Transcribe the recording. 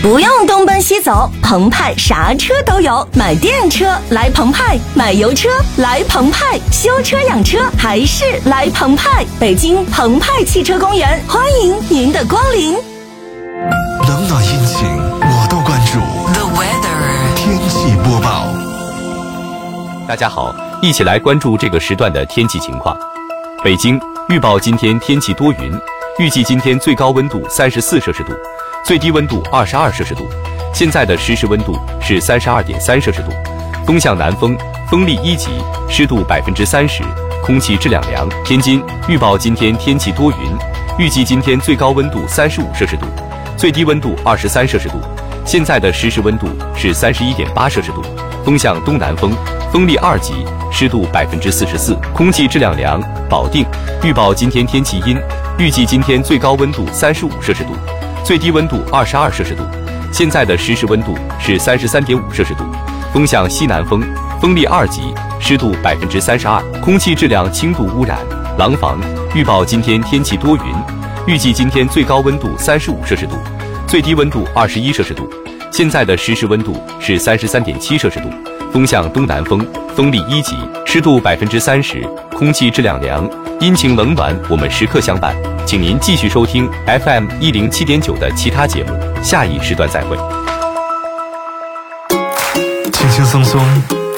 不用东奔西走，澎湃啥车都有。买电车来澎湃，买油车来澎湃，修车养车还是来澎湃。北京澎湃汽车公园，欢迎您的光临。 冷暖阴晴我都关注。 The weather 天气播报。 大家好，一起来关注这个时段的天气情况。北京预报今天天气多云，预计今天最高温度34摄氏度，最低温度22摄氏度。现在的实时温度是32.3摄氏度，风向南风，风力1级，湿度30%，空气质量良。天津预报今天天气多云，预计今天最高温度35摄氏度，最低温度23摄氏度。现在的实时温度是31.8摄氏度，风向东南风，风力2级，湿度44%，空气质量良。保定预报今天天气阴，预计今天最高温度35摄氏度，最低温度22摄氏度。现在的实时温度是33.5摄氏度，风向西南风，风力2级，湿度32%，空气质量轻度污染。廊坊预报今天天气多云，预计今天最高温度35摄氏度，最低温度21摄氏度。现在的实时温度是33.7摄氏度，风向东南风，风力1级，湿度30%，空气质量良。阴晴冷暖我们时刻相伴，请您继续收听 FM 107.9的其他节目，下一时段再会。 轻轻松松